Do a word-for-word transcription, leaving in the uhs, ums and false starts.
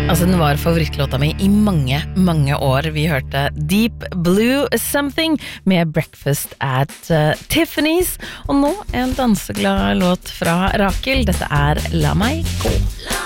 Altså, den var favorittlåta mi I mange, mange år. Vi hørte Deep Blue Something med Breakfast at uh, Tiffany's. Og nå en danseglad låt fra Rakel. Dette er La meg gå.